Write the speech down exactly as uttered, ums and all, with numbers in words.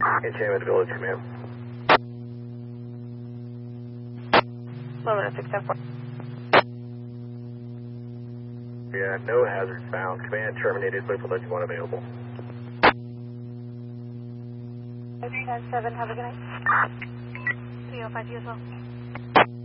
Enchantment Village, command. Loma six ten four. Yeah, no hazards found. Command terminated. Wait for legend one available. three nine seven, have a good night. three oh five, you as well.